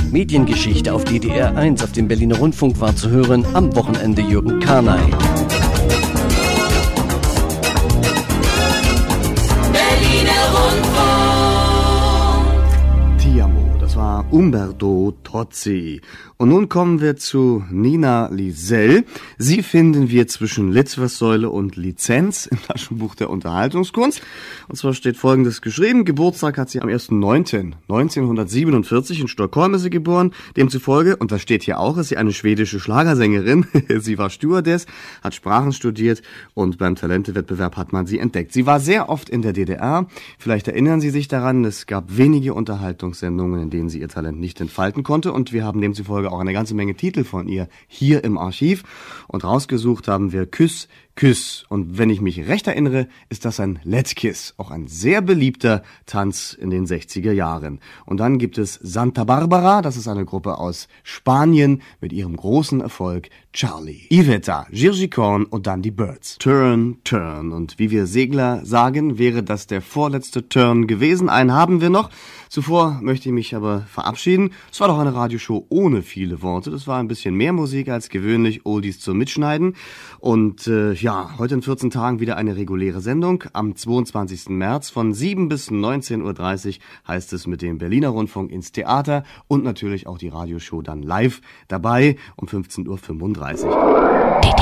Mediengeschichte auf DDR 1 auf dem Berliner Rundfunk war zu hören am Wochenende Jürgen Karnay. Berliner Rundfunk. Ti amo, das war Umberto Tozzi. Und nun kommen wir zu Nina Liesel. Sie finden wir zwischen Litfaßsäule und Lizenz im Taschenbuch der Unterhaltungskunst. Und zwar steht Folgendes geschrieben. Geburtstag hat sie am 1.9.1947. In Stockholm ist sie geboren. Demzufolge, und das steht hier auch, ist sie eine schwedische Schlagersängerin. Sie war Stewardess, hat Sprachen studiert und beim Talentewettbewerb hat man sie entdeckt. Sie war sehr oft in der DDR. Vielleicht erinnern Sie sich daran, es gab wenige Unterhaltungssendungen, in denen sie ihr Talent nicht entfalten konnte. Und wir haben demzufolge auch eine ganze Menge Titel von ihr hier im Archiv. Und rausgesucht haben wir Küss, Küss. Und wenn ich mich recht erinnere, ist das ein Letkiss, auch ein sehr beliebter Tanz in den 60er Jahren. Und dann gibt es Santa Barbara, das ist eine Gruppe aus Spanien mit ihrem großen Erfolg Charlie. Iveta, Girgicorn und dann die Birds. Turn, Turn. Und wie wir Segler sagen, wäre das der vorletzte Turn gewesen. Einen haben wir noch. Zuvor möchte ich mich aber verabschieden. Es war doch eine Radioshow ohne viele Worte. Das war ein bisschen mehr Musik als gewöhnlich, Oldies zum Mitschneiden. Und heute in 14 Tagen wieder eine reguläre Sendung. Am 22. März von 7 bis 19.30 Uhr heißt es mit dem Berliner Rundfunk ins Theater und natürlich auch die Radioshow dann live dabei um 15.35 Uhr.